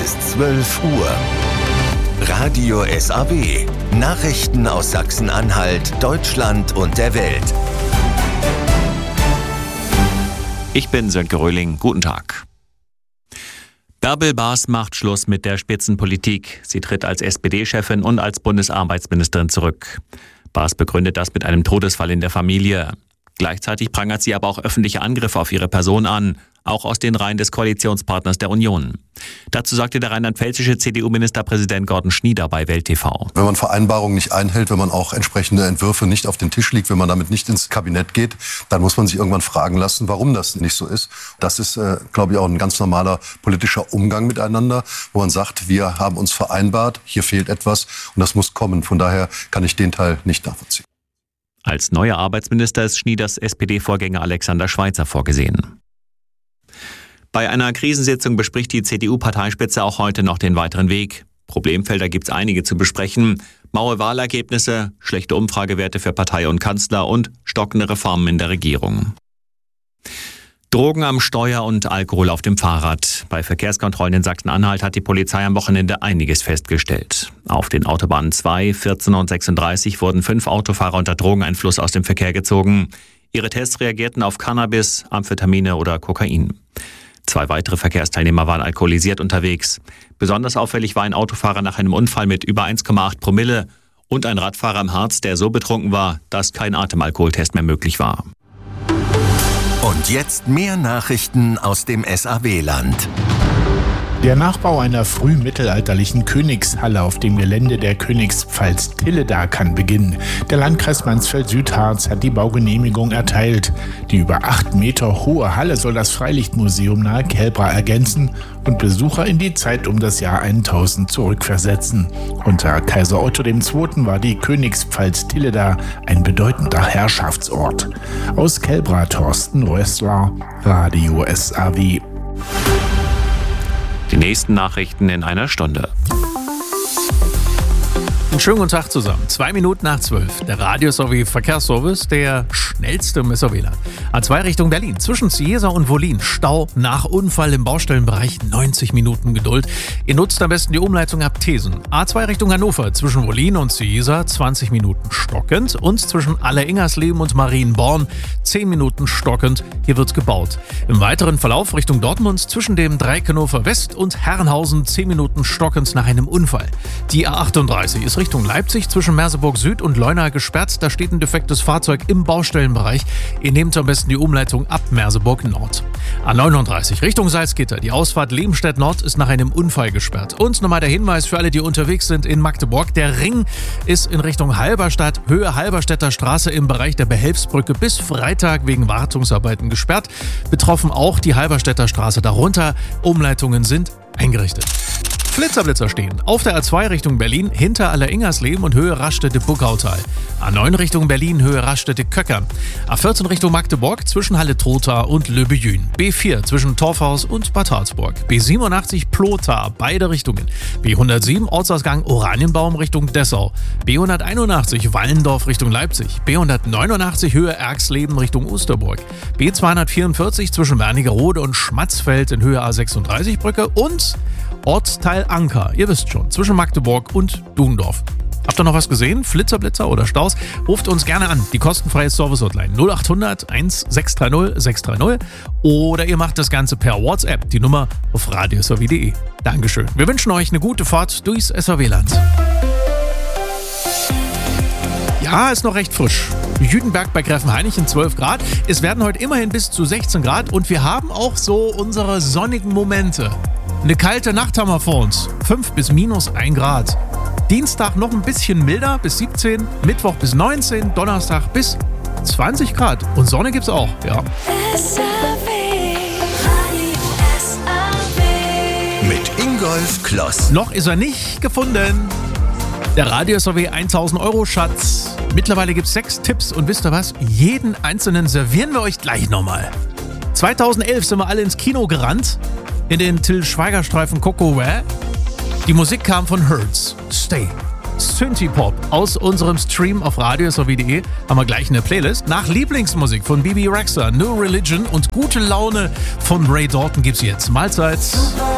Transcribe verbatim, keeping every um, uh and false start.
ist zwölf Uhr. Radio S A W. Nachrichten aus Sachsen-Anhalt, Deutschland und der Welt. Ich bin Sönke Röhling. Guten Tag. Bärbel Baas macht Schluss mit der Spitzenpolitik. Sie tritt als S P D-Chefin und als Bundesarbeitsministerin zurück. Baas begründet das mit einem Todesfall in der Familie. Gleichzeitig prangert sie aber auch öffentliche Angriffe auf ihre Person an, auch aus den Reihen des Koalitionspartners der Union. Dazu sagte der rheinland-pfälzische C D U-Ministerpräsident Gordon Schnieder bei Welt T V. Wenn man Vereinbarungen nicht einhält, wenn man auch entsprechende Entwürfe nicht auf den Tisch legt, wenn man damit nicht ins Kabinett geht, dann muss man sich irgendwann fragen lassen, warum das nicht so ist. Das ist, äh, glaube ich, auch ein ganz normaler politischer Umgang miteinander, wo man sagt, wir haben uns vereinbart, hier fehlt etwas und das muss kommen. Von daher kann ich den Teil nicht nachvollziehen. Als neuer Arbeitsminister ist Schnieders S P D-Vorgänger Alexander Schweitzer vorgesehen. Bei einer Krisensitzung bespricht die C D U-Parteispitze auch heute noch den weiteren Weg. Problemfelder gibt es einige zu besprechen. Maue Wahlergebnisse, schlechte Umfragewerte für Partei und Kanzler und stockende Reformen in der Regierung. Drogen am Steuer und Alkohol auf dem Fahrrad. Bei Verkehrskontrollen in Sachsen-Anhalt hat die Polizei am Wochenende einiges festgestellt. Auf den Autobahnen zwei, vierzehn und sechsunddreißig wurden fünf Autofahrer unter Drogeneinfluss aus dem Verkehr gezogen. Ihre Tests reagierten auf Cannabis, Amphetamine oder Kokain. Zwei weitere Verkehrsteilnehmer waren alkoholisiert unterwegs. Besonders auffällig war ein Autofahrer nach einem Unfall mit über eins Komma acht Promille und ein Radfahrer im Harz, der so betrunken war, dass kein Atemalkoholtest mehr möglich war. Und jetzt mehr Nachrichten aus dem S A W-Land. Der Nachbau einer frühmittelalterlichen Königshalle auf dem Gelände der Königspfalz Tilleda kann beginnen. Der Landkreis Mansfeld-Südharz hat die Baugenehmigung erteilt. Die über acht Meter hohe Halle soll das Freilichtmuseum nahe Kelbra ergänzen und Besucher in die Zeit um das Jahr tausend zurückversetzen. Unter Kaiser Otto der Zweite war die Königspfalz Tilleda ein bedeutender Herrschaftsort. Aus Kelbra Thorsten Rössler, Radio S A W. Die nächsten Nachrichten in einer Stunde. Einen schönen guten Tag zusammen. Zwei Minuten nach zwölf. Der Radio S A W Verkehrsservice, der schnellste im S A W-Land. A zwei Richtung Berlin. Zwischen Ciesa und Wollin. Stau nach Unfall im Baustellenbereich. neunzig Minuten Geduld. Ihr nutzt am besten die Umleitung ab Thesen. A zwei Richtung Hannover. Zwischen Wollin und Ciesa. zwanzig Minuten stockend. Und zwischen Aller-Ingersleben und Marienborn. zehn Minuten stockend. Hier wird's gebaut. Im weiteren Verlauf Richtung Dortmund. Zwischen dem Dreieck Hannover West und Herrenhausen. zehn Minuten stockend nach einem Unfall. Die A achtunddreißig ist Richtung Leipzig zwischen Merseburg Süd und Leuna gesperrt. Da steht ein defektes Fahrzeug im Baustellenbereich. Ihr nehmt am besten die Umleitung ab Merseburg Nord. A neununddreißig Richtung Salzgitter. Die Ausfahrt Lebenstedt Nord ist nach einem Unfall gesperrt. Und nochmal der Hinweis für alle, die unterwegs sind in Magdeburg. Der Ring ist in Richtung Halberstadt, Höhe Halberstädter Straße im Bereich der Behelfsbrücke bis Freitag wegen Wartungsarbeiten gesperrt. Betroffen auch die Halberstädter Straße. Darunter Umleitungen sind eingerichtet. Blitzerblitzer stehen. Auf der A zwei Richtung Berlin hinter Aller-Ingersleben und Höhe Raststätte-Buckautal. A neun Richtung Berlin Höhe Raststätte-Köckern. A vierzehn Richtung Magdeburg zwischen Halle-Trotha und Löbejün. B vier zwischen Torfhaus und Bad Harzburg. B siebenundachtzig Plotha, beide Richtungen. B hundertsieben Ortsausgang Oranienbaum Richtung Dessau. B hunderteinundachtzig Wallendorf Richtung Leipzig. B hundertneunundachtzig Höhe Erxleben Richtung Osterburg. B zweihundertvierundvierzig zwischen Wernigerode und Schmatzfeld in Höhe A sechsunddreißig Brücke und Ortsteil Anker, ihr wisst schon, zwischen Magdeburg und Dugendorf. Habt ihr noch was gesehen? Flitzer, oder Staus? Ruft uns gerne an, die kostenfreie Service-Hotline null achthundert sechshundertzwanzig sechshundertdreißig oder ihr macht das Ganze per WhatsApp, die Nummer auf radio s a w punkt d e. Dankeschön. Wir wünschen euch eine gute Fahrt durchs S A W-Land. Ja, ist noch recht frisch. Jüdenberg bei Gräfenhainichen zwölf Grad. Es werden heute immerhin bis zu sechzehn Grad und wir haben auch so unsere sonnigen Momente. Eine kalte Nacht haben wir vor uns. fünf bis minus ein Grad. Dienstag noch ein bisschen milder bis siebzehn, Mittwoch bis neunzehn, Donnerstag bis zwanzig Grad. Und Sonne gibt's auch, ja. S A W, S A W. Mit Ingolf Kloss. Noch ist er nicht gefunden. Der Radio S A W tausend Euro Schatz. Mittlerweile gibt's sechs Tipps und wisst ihr was? Jeden einzelnen servieren wir euch gleich nochmal. zweitausendelf sind wir alle ins Kino gerannt. In den Till Schweiger-Streifen Coco Wah. Die Musik kam von Hertz. Stay. Synthie-Pop aus unserem Stream auf radio s a w punkt d e haben wir gleich eine Playlist. Nach Lieblingsmusik von Bibi Rexha, New Religion und gute Laune von Ray Dalton gibt's jetzt. Mahlzeit.